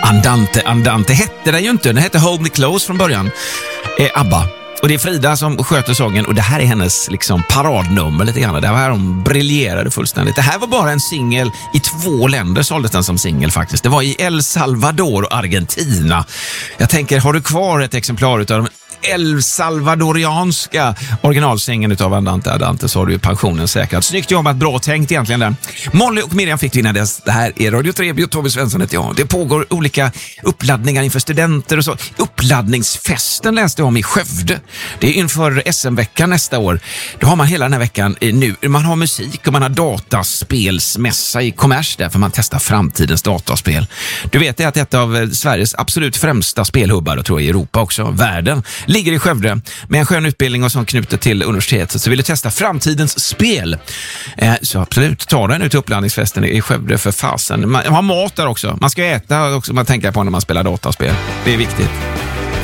Andante hette den ju inte. Den hette Hold Me Close från början. ABBA. Och det är Frida som sköter sången och det här är hennes liksom paradnummer lite grann. Det här hon briljerade fullständigt. Det här var bara en singel i 2 länder, såldes den som singel faktiskt. Det var i El Salvador och Argentina. Jag tänker, har du kvar ett exemplar utav de El Salvadorianska originalsängen utav Andante så har du pensionen säkrat. Snyggt jobbat, bra tänkt egentligen där. Molly och Miriam fick vinna det. Det här är Radio Trebio, Tobbe Svensson heter jag. Det pågår olika uppladdningar inför studenter och så. Uppladdningsfesten läste jag om i Skövde. Det är inför SM-veckan nästa år. Då har man hela den här veckan nu. Man har musik och man har dataspelsmässa i kommers där för man testar framtidens dataspel. Du vet att ett av Sveriges absolut främsta spelhubbar, och tror jag i Europa också, världen, ligger i Skövde med en skön utbildning och som knutet till universitetet. Så vill du testa framtidens spel så absolut, ta den ut till uppladdningsfesten i Skövde för fasen. Man har mat där också. Man ska äta också, man tänker på när man spelar dataspel. Det är viktigt.